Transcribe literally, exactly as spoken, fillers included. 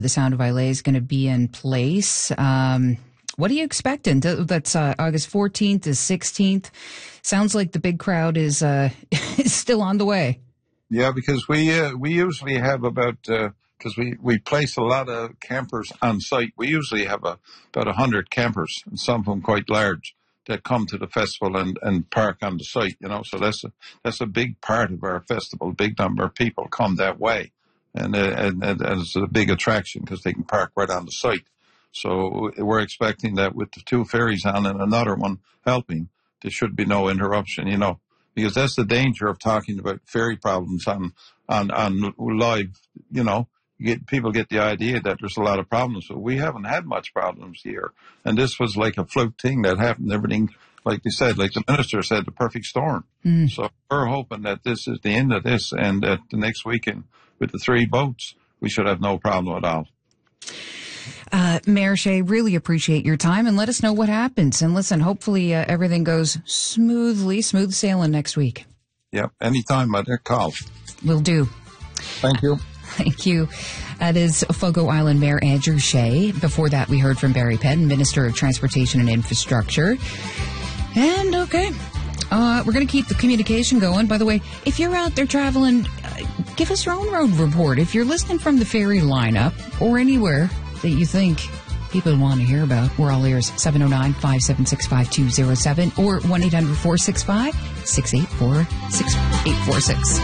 The Sound of Islay is going to be in place. Um, what are you expecting? That's uh, August fourteenth to sixteenth. Sounds like the big crowd is uh, is still on the way. Yeah, because we uh, we usually have about because uh, we we place a lot of campers on site. We usually have a, about a hundred campers, and some of them quite large, that come to the festival and, and park on the site. You know, so that's a that's a big part of our festival. A big number of people come that way. And, uh, and, and, and it's a big attraction because they can park right on the site. So we're expecting that with the two ferries on and another one helping, there should be no interruption, you know, because that's the danger of talking about ferry problems on, on, on live, you know, you get, people get the idea that there's a lot of problems, but we haven't had much problems here. And this was like a fluke thing that happened, everything, like you said, like the minister said, the perfect storm. Mm. So we're hoping that this is the end of this and that the next weekend, with the three boats, we should have no problem at all. Uh, Mayor Shea, really appreciate your time and let us know what happens. And listen, hopefully uh, everything goes smoothly, smooth sailing next week. Yep, anytime, mother, call. Will do. Thank you. Thank you. That is Fogo Island Mayor Andrew Shea. Before that, we heard from Barry Penn, Minister of Transportation and Infrastructure. And, okay, uh, we're going to keep the communication going. By the way, if you're out there traveling, uh, give us your own road report. If you're listening from the ferry lineup or anywhere that you think people want to hear about, we're all ears. seven oh nine, five seven six, five two oh seven or one eight hundred, four six five, six eight four six.